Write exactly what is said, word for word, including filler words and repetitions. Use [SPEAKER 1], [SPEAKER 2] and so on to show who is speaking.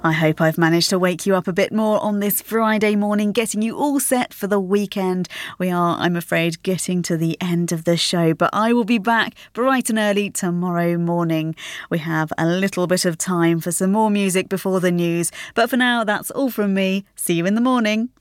[SPEAKER 1] I hope I've managed to wake you up a bit more on this Friday morning, getting you all set for the weekend. We are, I'm afraid, getting to the end of the show, but I will be back bright and early tomorrow morning. We have a little bit of time for some more music before the news, but for now, that's all from me. See you in the morning.